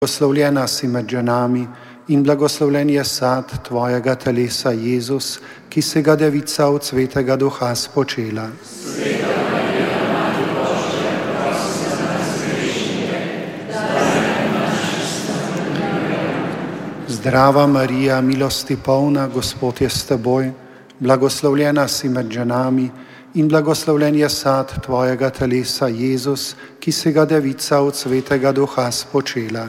Blagoslovljena si med ženami in blagoslovljen je sad tvojega telesa, Jezus, ki si ga Devica od Svetega Duha spočela. Zdrava Marija, milosti polna, Gospod je s teboj, blagoslovljena si med ženami in blagoslovljen je sad tvojega telesa, Jezus, ki si ga Devica od Svetega Duha spočela.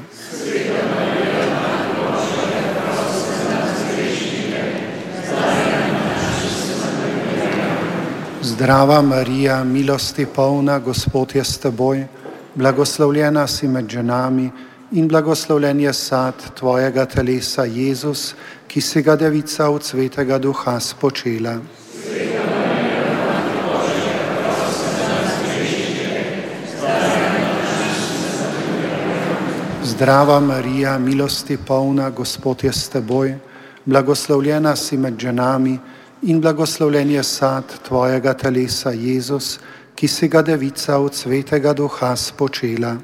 Zdrava Marija, milosti polna, Gospod je s teboj, blagoslovljena si med ženami in blagoslovljen je sad tvojega telesa, Jezus, ki si ga Devica od Svetega Duha spočela. Zdrava Marija, milosti polna, Gospod je s teboj, blagoslovljena si med ženami in blagoslovljen je sad tvojega telesa, Jezus, ki si ga Devica od Svetega Duha spočela.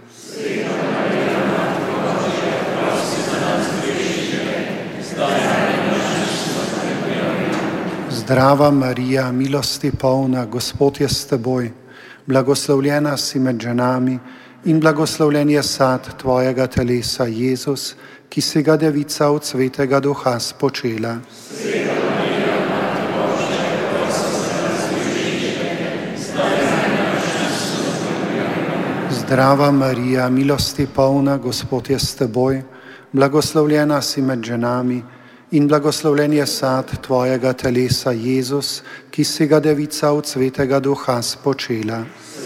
Zdrava Marija, milosti polna, Gospod je s teboj, blagoslovljena si med ženami in blagoslovljen je sad tvojega telesa, Jezus, ki si ga Devica od Svetega Duha spočela. Zdrava Marija, milosti polna, Gospod je s teboj, blagoslovljena si med ženami in blagoslovljen je sad tvojega telesa, Jezus, ki si ga Devica od Svetega Duha spočela.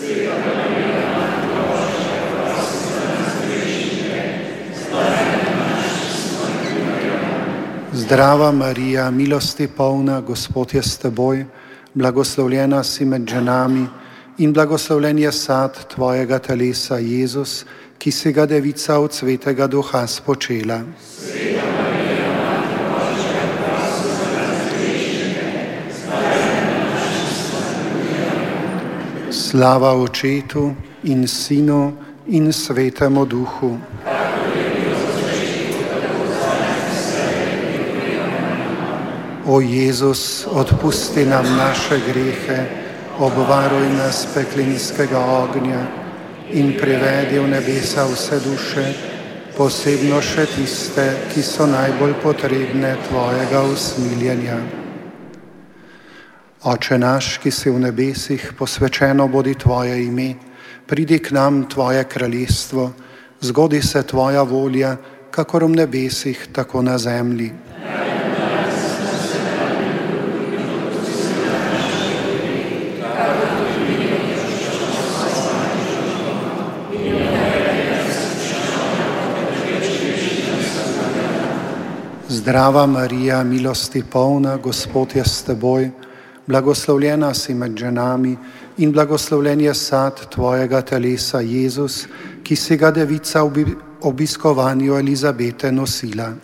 Zdrava Marija, milosti polna, Gospod je s teboj, blagoslovljena si med ženami in blagoslovljen je sad tvojega telesa, Jezus, ki si ga Devica od Svetega Duha spočela. Slava Očetu in Sinu in Svetemu Duhu. O Jezus, odpusti nam naše grehe, obvaruj nas peklinskega ognja in privedi v nebesa vse duše, posebno še tiste, ki so najbolj potrebne tvojega usmiljenja. Oče naš, ki si v nebesih, posvečeno bodi tvoje ime, pridi k nam tvoje kraljestvo, zgodi se tvoja volja, kakor v nebesih, tako na zemlji. Zdrava Marija, milosti polna, Gospod je s teboj, blagoslovljena si med ženami in blagoslovljen je sad tvojega telesa, Jezus, ki si ga Devica v obiskovanju Elizabete nosila.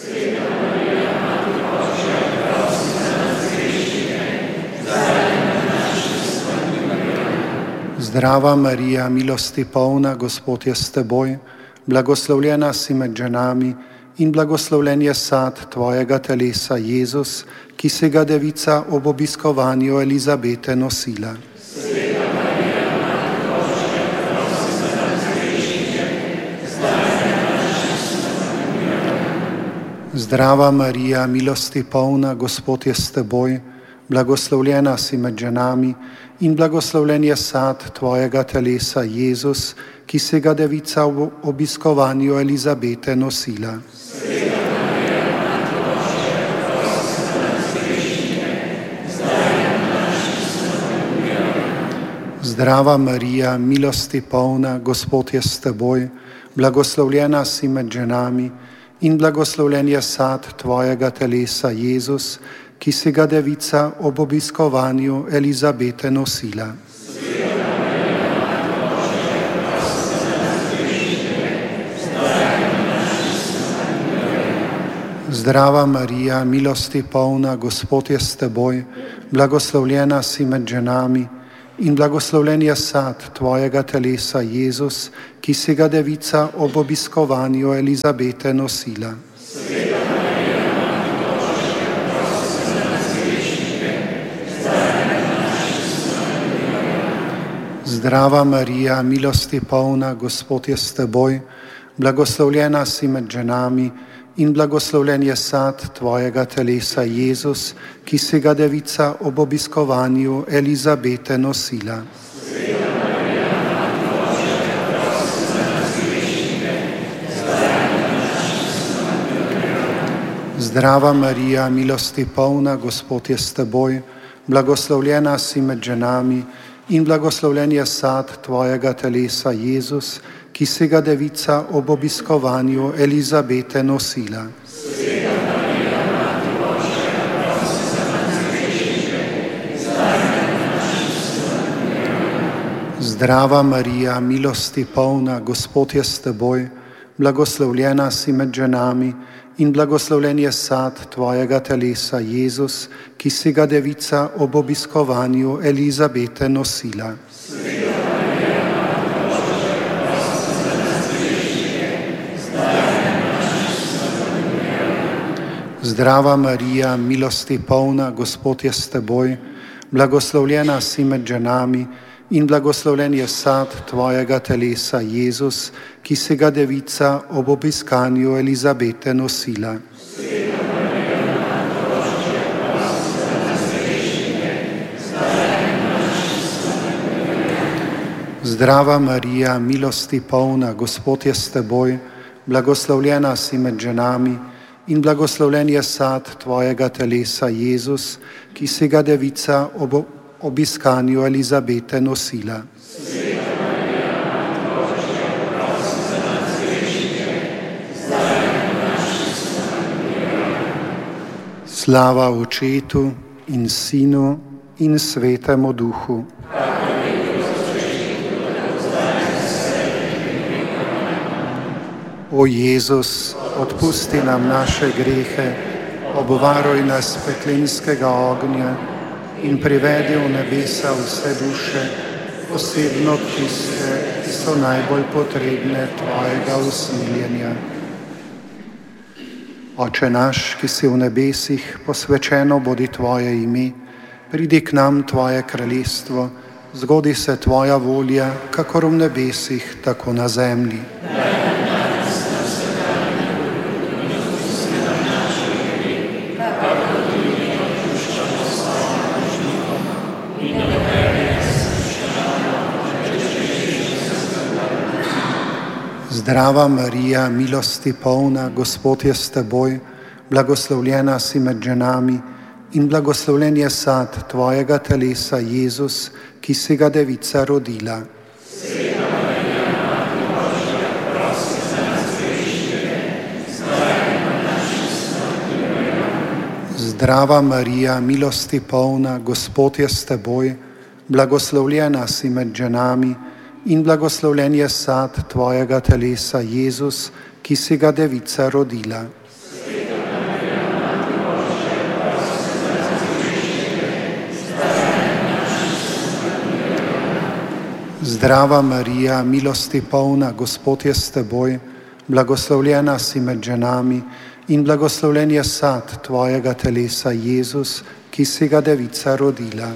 Zdrava Marija, milosti polna, Gospod je s teboj, blagoslovljena si med ženami in blagoslovljen je sad tvojega telesa, Jezus, ki si ga Devica ob obiskovanju Elizabete nosila. Zdrava Marija, milosti polna, Gospod je s teboj, blagoslovljena si med ženami in blagoslovljen je sad tvojega telesa, Jezus, ki si ga Devica ob obiskovanju Elizabete nosila. Zdrava Marija, milosti polna, Gospod je s teboj, blagoslovljena si med ženami in blagoslovljen je sad tvojega telesa, Jezus, ki si ga Devica ob obiskovanju Elizabete nosila. Zdrava Marija, milosti polna, Gospod je s teboj, blagoslovljena si med ženami in blagoslovljen je sad tvojega telesa, Jezus, ki si ga devica ob obiskovanju Elizabete nosila. Zdrava Marija, milosti polna, Gospod je s teboj, blagoslovljena si med ženami in blagoslovljen je sad tvojega telesa, Jezus, ki si ga devica ob obiskovanju Elizabete nosila. Zdrava Marija, milosti polna, Gospod je s teboj, blagoslovljena si med ženami in blagoslovljen je sad tvojega telesa, Jezus, ki si ga devica ob obiskovanju Elizabete nosila. Zdrava Marija, milosti polna, Gospod je s teboj, blagoslovljena si med ženami in blagoslovljen je sad tvojega telesa, Jezus, ki si ga devica ob obiskovanju Elizabete nosila. Zdrava Marija, milosti polna, Gospod je s teboj, blagoslovljena si med ženami in blagoslovljen je sad tvojega telesa, Jezus, ki si ga devica ob obiskanju Elizabete nosila. Zdrava Marija, milosti polna, Gospod je s teboj, blagoslovljena si med ženami in blagoslovljen je sad tvojega telesa, Jezus, ki si ga devica ob obiskanju Elizabete nosila. Slava Očetu in Sinu in Svetemu Duhu. O Jezus, odpusti nam naše grehe, obvaruj nas peklenskega ognja in privedi v nebesa vse duše, posebno tiste, ki so najbolj potrebne tvojega usmiljenja. Oče naš, ki si v nebesih, posvečeno bodi tvoje ime, pridi k nam tvoje kraljestvo, zgodi se tvoja volja, kakor v nebesih, tako na zemlji. Zdrava Marija, milosti polna, Gospod je s teboj, blagoslovljena si med ženami in blagoslovljen je sad tvojega telesa, Jezus, ki si ga devica rodila. Zdrava Marija, milosti polna, Gospod je s teboj, blagoslovljena si med ženami in blagoslovljen je sad tvojega telesa, Jezus, ki si ga devica rodila. Zdrava Marija, milosti polna, Gospod je s teboj, blagoslovljena si med ženami in blagoslovljen je sad tvojega telesa, Jezus, ki si ga devica rodila.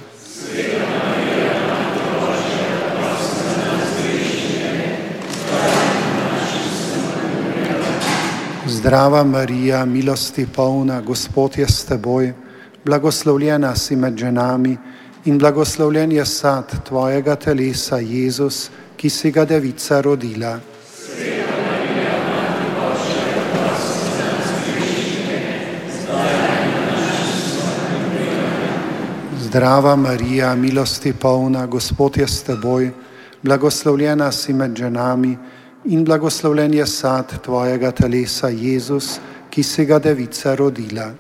Zdrava Marija, milosti polna, Gospod je s teboj, blagoslovljena si med ženami in blagoslovljen je sad tvojega telesa, Jezus, ki si ga devica rodila. Zdrava Marija, milosti polna, Gospod je s teboj, blagoslovljena si med ženami in blagoslovljen je sad tvojega telesa, Jezus, ki si ga devica rodila.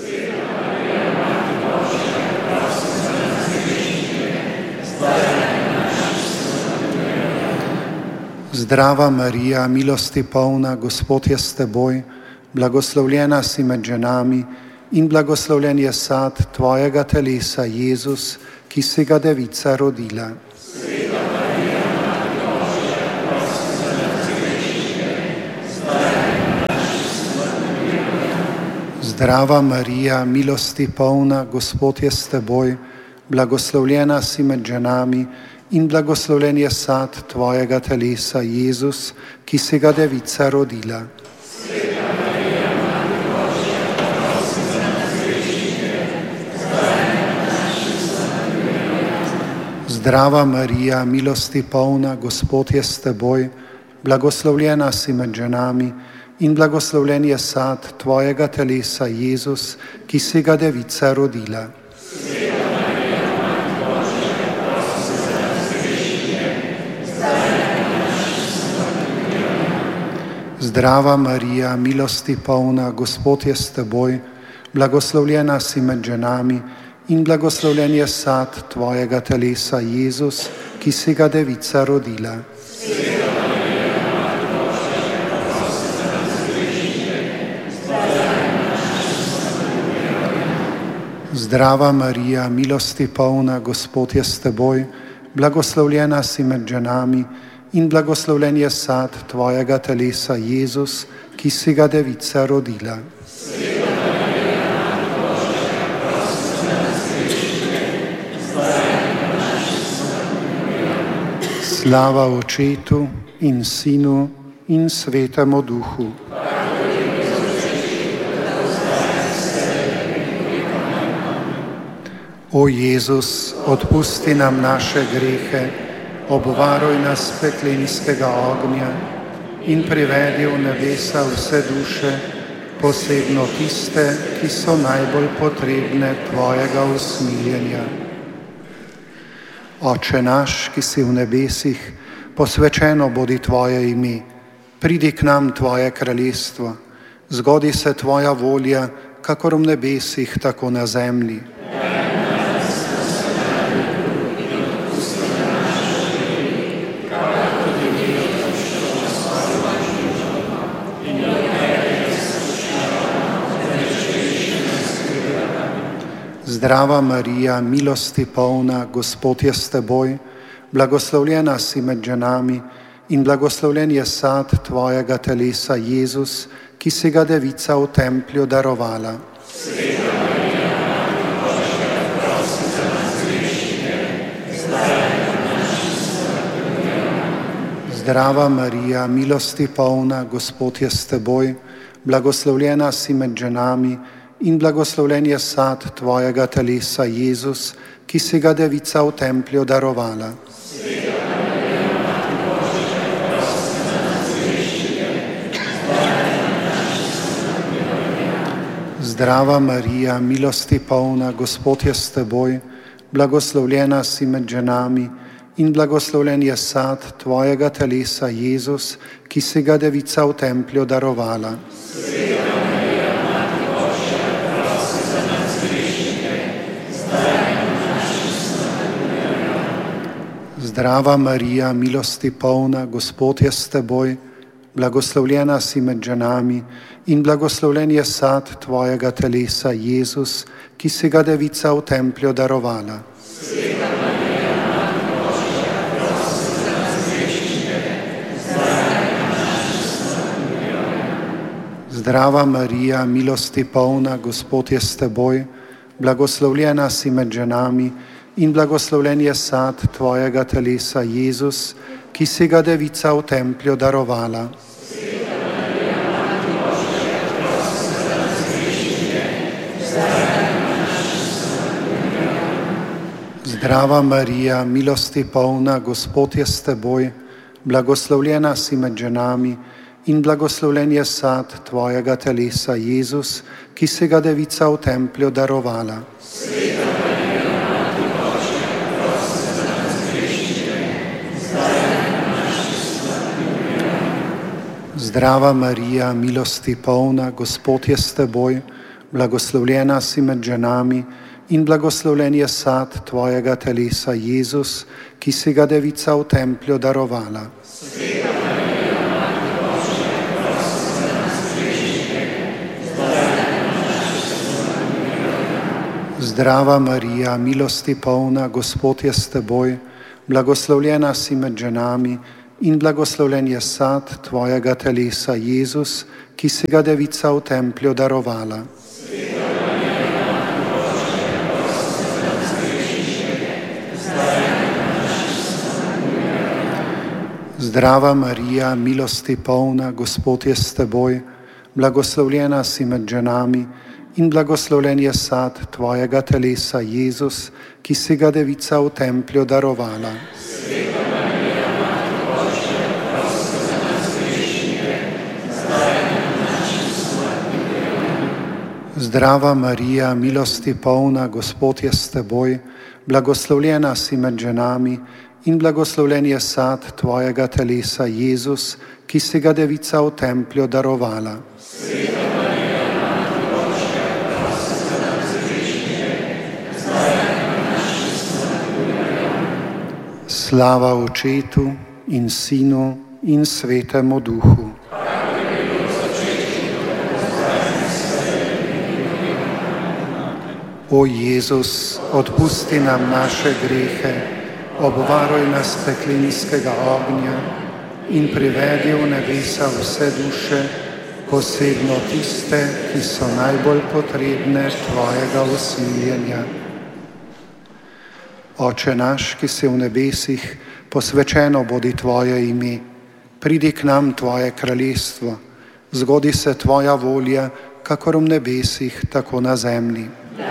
Zdrava Marija, milosti polna, Gospod je s teboj, blagoslovljena si med ženami in blagoslovljen je sad tvojega telesa, Jezus, ki si ga devica rodila. Zdrava Marija, milosti polna, Gospod je s teboj, blagoslovljena si med ženami in blagoslovljen je sad tvojega telesa, Jezus, ki si ga devica rodila. Zdrava Marija, milosti polna, Gospod je s teboj, blagoslovljena si med ženami in blagoslovljen je sad tvojega telesa, Jezus, ki si ga devica rodila. Zdrava Marija, milosti polna, Gospod je s teboj, blagoslovljena si med ženami in blagoslovljen je sad tvojega telesa, Jezus, ki si ga devica rodila. Zdrava Marija, milosti polna, Gospod je s teboj, blagoslovljena si med ženami in blagoslovljen je sad tvojega telesa, Jezus, ki si ga devica rodila. Slava Očetu in Sinu in Svetemu Duhu. O Jezus, odpusti nam naše grehe, obvaruj nas peklenskega ognja in privedi v nebesa vse duše, posebno tiste, ki so najbolj potrebne tvojega usmiljenja. Oče naš, ki si v nebesih, posvečeno bodi tvoje ime, pridi k nam tvoje kraljestvo, zgodi se tvoja volja, kakor v nebesih, tako na zemlji. Zdrava Marija, milosti polna, Gospod je s teboj, blagoslovljena si med ženami in blagoslovljen je sad tvojega telesa, Jezus, ki si ga devica v templju darovala. Zdrava Marija, milosti polna, Gospod je s teboj, blagoslovljena si med ženami in blagoslovljen je sad tvojega telesa, Jezus, ki si ga devica v templju darovala. Zdrava Marija, milosti polna, Gospod je s teboj, blagoslovljena si med ženami in blagoslovljen je sad tvojega telesa, Jezus, ki si ga devica v templju darovala. Zdrava Marija, milosti polna, Gospod je s teboj, blagoslovljena si med ženami in blagoslovljen je sad tvojega telesa, Jezus, ki si ga devica v templju darovala. Zdrava Marija, milosti polna, Gospod je s teboj, blagoslovljena si med ženami in blagoslovljen je sad tvojega telesa, Jezus, ki si ga devica v templju darovala. Zdrava Marija, milosti polna, Gospod je s teboj, blagoslovljena si med ženami in blagoslovljen je sad tvojega telesa, Jezus, ki si ga devica v templju darovala. Zdrava Marija, milosti polna, Gospod je s teboj, blagoslovljena si med ženami in blagoslovljen je sad tvojega telesa, Jezus, ki si ga devica v templju darovala. Zdrava Marija, milosti polna, Gospod je s teboj, blagoslovljena si med ženami in blagoslovljen je sad tvojega telesa, Jezus, ki si ga devica v templju darovala. Zdrava Marija, milosti polna, Gospod je s teboj, blagoslovljena si med ženami in blagoslovljen je sad tvojega telesa, Jezus, ki si ga devica v templju darovala. Zdrava Marija, milosti polna, Gospod je s teboj, blagoslovljena si med ženami in blagoslovljen je sad tvojega telesa, Jezus, ki si ga devica v templju darovala. Slava Očetu in Sinu in Svetemu Duhu. O Jezus, odpusti nam naše grehe, obvaruj nas peklinskega ognja in privedi v nebesa vse duše, posebno tiste, ki so najbolj potrebne tvojega usmiljenja. Oče naš, ki si v nebesih, posvečeno bodi tvoje ime, pridi k nam tvoje kraljestvo, zgodi se tvoja volja, kakor v nebesih, tako na zemlji.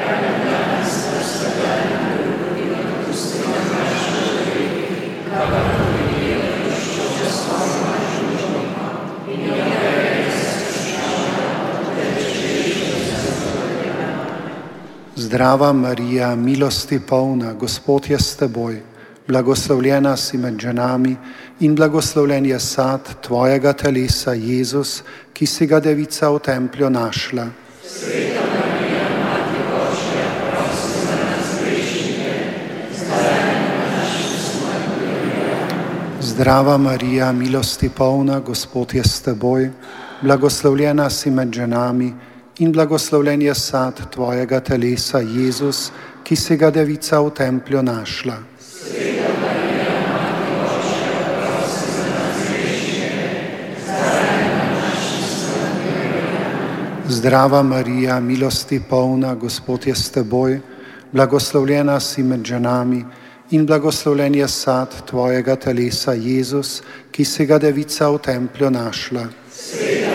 Zdrava Marija, milosti polna, Gospod je s teboj, blagoslovljena si med ženami in blagoslovljen je sad tvojega telesa, Jezus, ki si ga devica v templju našla. Sveta Marija, Mati Božja, prosi za nas grešnike, zdaj in v naši smrti. Zdrava Marija, milosti polna, Gospod je s teboj, blagoslovljena si med ženami in blagoslovljen je sad tvojega telesa, Jezus, ki si ga devica v templju našla. Sveta Marija, Mati Božja, prosi za nas grešnike, zdaj in v naši smrti. Zdrava Marija, milosti polna, Gospod je s teboj, blagoslovljena si med ženami in blagoslovljen je sad tvojega telesa, Jezus, ki si ga devica v templju našla. Sveta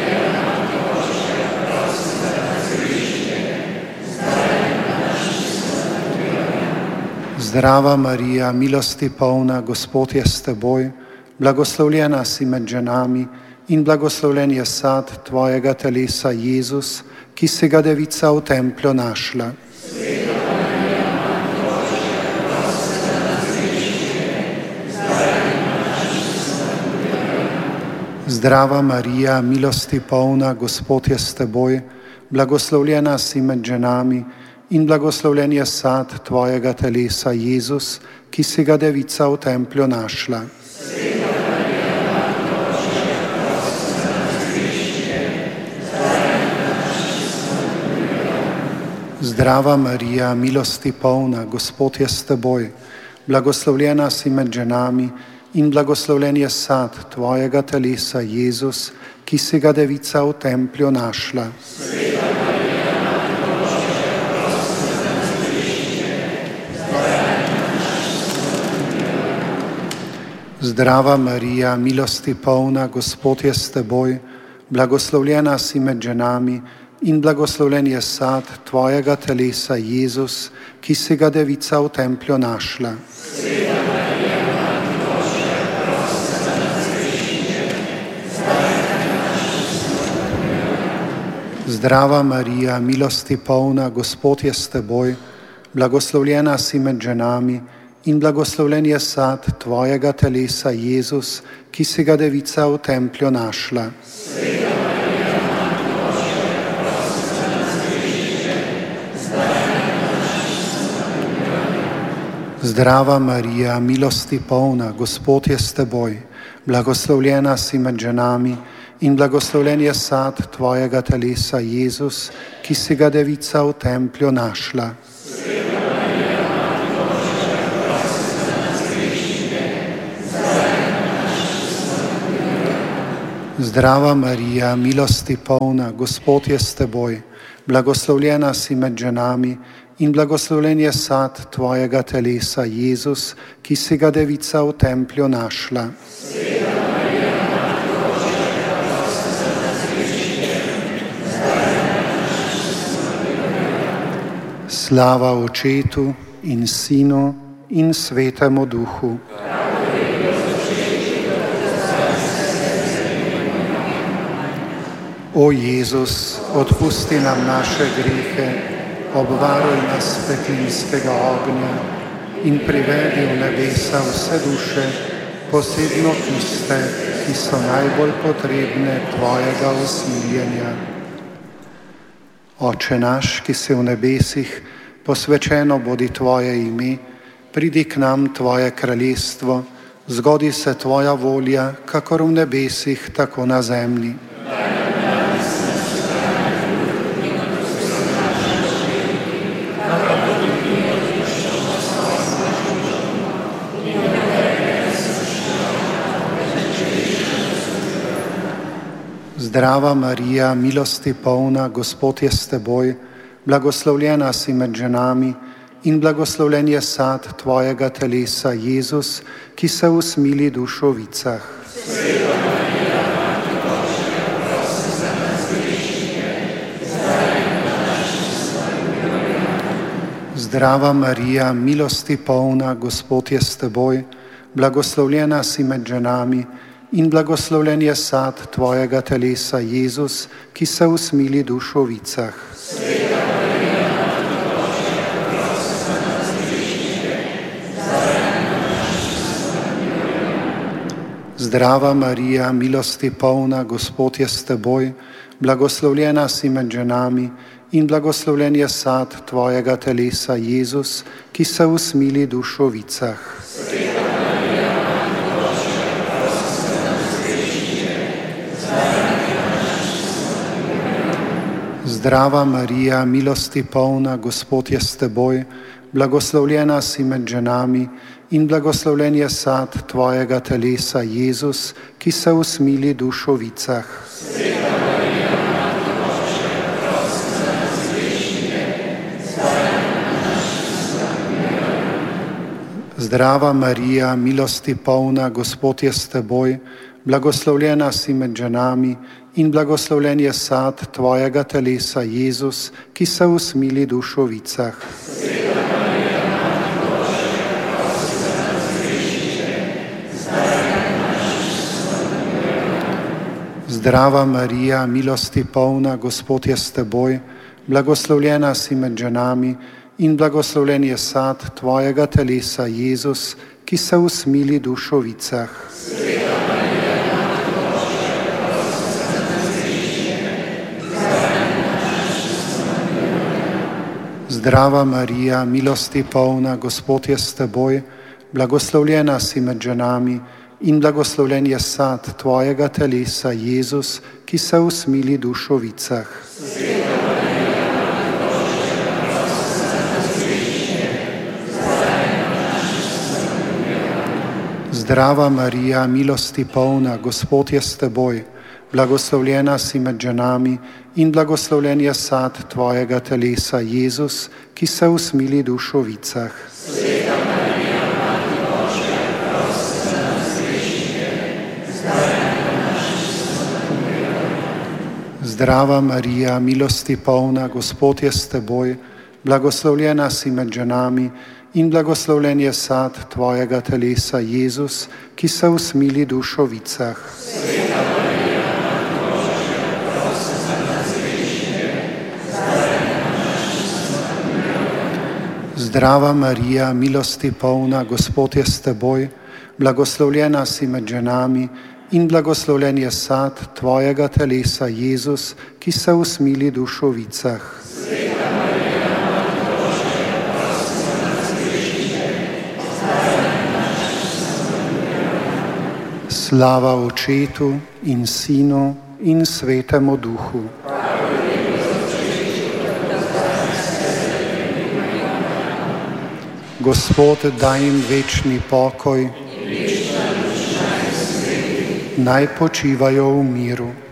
Zdrava Marija, milosti polna, Gospod je s teboj, blagoslovljena si med ženami in blagoslovljen je sad tvojega telesa, Jezus, ki si ga devica v templju našla. Sveta Marija, Mati Božja, prosi za nas grešnike, zdaj in v naši smrti. Zdrava Marija, milosti polna, Gospod je s teboj, blagoslovljena si med ženami in blagoslovljen je sad tvojega telesa, Jezus, ki si ga devica v templju našla. Sveta Marija, Mati Božja, prosi za nas grešnike, zdaj in v naši smrti. Zdrava Marija, milosti polna, Gospod je s teboj, blagoslovljena si med ženami in blagoslovljen je sad tvojega telesa, Jezus, ki si ga devica v templju našla. Sveta Zdrava Marija, milosti polna, Gospod je s teboj, blagoslovljena si med ženami in blagoslovljen je sad tvojega telesa, Jezus, ki si ga devica v templju našla. Sveta Marija, Mati Božja, prosi za nas grešnike, zdaj in v naši smrti. Zdrava Marija, milosti polna, Gospod je s teboj, blagoslovljena si med ženami in blagoslovljen je sad tvojega telesa, Jezus, ki si ga devica v templju našla. Sveta Marija, Mati Božja, prosi za nas grešnike, zdaj in v naši smrti. Zdrava Marija, milosti polna, Gospod je s teboj, blagoslovljena si med ženami in blagoslovljen je sad tvojega telesa, Jezus, ki si ga devica v templju našla. Zdrava Marija, milosti polna, Gospod je s teboj, blagoslovljena si med ženami in blagoslovljen je sad tvojega telesa, Jezus, ki si ga devica v templju našla. Slava Očetu in Sinu in Svetemu Duhu. O Jezus, odpusti nam naše grehe, obvaruj nas peklinskega ognja in privedi v nebesa vse duše, posebno tiste, ki so najbolj potrebne tvojega usmiljenja. Oče naš, ki si v nebesih, posvečeno bodi tvoje ime, pridi k nam tvoje kraljestvo, zgodi se tvoja volja, kakor v nebesih, tako na zemlji. Zdrava Marija, milosti polna, Gospod je s teboj, blagoslovljena si med ženami in blagoslovljen je sad tvojega telesa, Jezus, ki se usmili v dušovicah. Zdrava Marija, milosti polna, Gospod je s teboj, blagoslovljena si med ženami in blagoslovljen je sad tvojega telesa, Jezus, ki se usmili v dušovicah. Zdrava Marija, milosti polna, Gospod je s teboj, blagoslovljena si med ženami in blagoslovljen je sad tvojega telesa, Jezus, ki se usmili v dušovicah. Zdrava Marija, milosti polna, Gospod je s teboj, blagoslovljena si med ženami in blagoslovljen je sad tvojega telesa, Jezus, ki se usmili v dušovicah. Zdrava Marija, milosti polna, Gospod je s teboj, blagoslovljena si med ženami in blagoslovljen je sad tvojega telesa, Jezus, ki se usmili v dušovicah. Zdrava Marija, milosti polna, Gospod je s teboj, blagoslovljena si med ženami in blagoslovljen je sad tvojega telesa, Jezus, ki se usmili v dušovicah. Zdrava Marija, milosti polna, Gospod je s teboj, blagoslovljena si med ženami in blagoslovljen je sad tvojega telesa, Jezus, ki se usmili v dušovicah. Zdrava Marija, milosti polna, Gospod je s teboj, blagoslovljena si med ženami in blagoslovljen je sad tvojega telesa, Jezus, ki se usmili v dušovicah. Zdrava Marija, milosti polna, Gospod je s teboj, blagoslovljena si med ženami in blagoslovljen je sad tvojega telesa, Jezus, ki se usmili v dušovicah. Zdrava Marija, milosti polna, Gospod je s teboj, blagoslovljena si med ženami in blagoslovljen je sad tvojega telesa, Jezus, ki se usmili v dušovicah. Slava Očetu in Sinu in Svetemu Duhu. Gospod, daj jim večni pokoj naj počivajo v miru.